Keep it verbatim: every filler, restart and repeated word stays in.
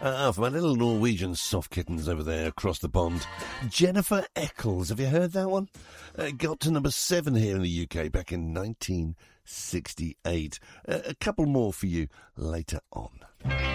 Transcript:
Uh, for my little Norwegian soft kittens over there across the pond. Jennifer Eccles, have you heard that one? Uh, got to number seven here in the U K back in nineteen sixty-eight. Uh, a couple more for you later on.